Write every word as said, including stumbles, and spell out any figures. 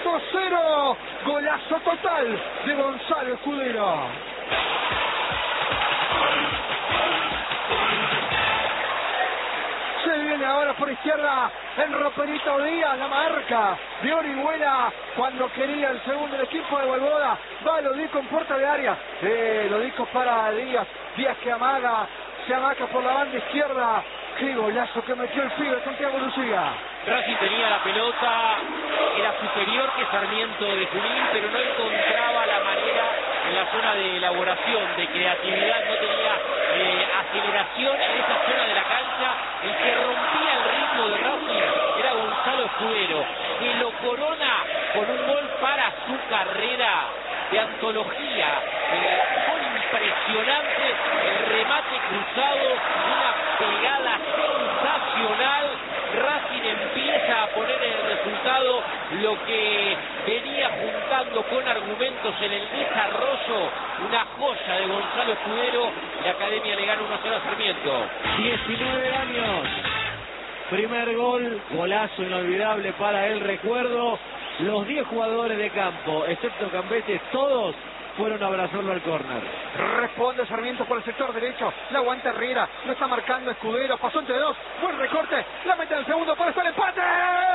dos cero. Golazo total de Gonzalo Escudero. Se viene ahora por izquierda el Roperito Díaz, la marca de Orihuela cuando quería el segundo del equipo de Voivoda. Va Lodico en puerta de área. Eh, Lodico para Díaz. Díaz que amaga, se amaga por la banda izquierda. Qué golazo que metió el pibe Santiago Lucía. Racing tenía la pelota, era superior que Sarmiento de Junín, pero no encontraba la manera en la zona de elaboración, de creatividad, no tenía eh, aceleración en esa zona de la cancha. El que rompía el ritmo de Racing era Gonzalo Escudero, que lo corona con un gol para su carrera de antología. Eh, gol impresionante, el remate cruzado, una pegada sensacional. Racing empieza a poner en el resultado lo que venía juntando con argumentos en el desarrollo. Una joya de Gonzalo Escudero. La Academia le gana uno a cero a Sarmiento. diecinueve años. Primer gol, golazo inolvidable para el recuerdo. Los diez jugadores de campo, excepto Cambeses, todos fueron a abrazarlo al córner. Responde Sarmiento por el sector derecho. La aguanta Herrera. Lo está marcando Escudero. Pasó entre dos. Buen recorte. La mete en el segundo para estar el empate.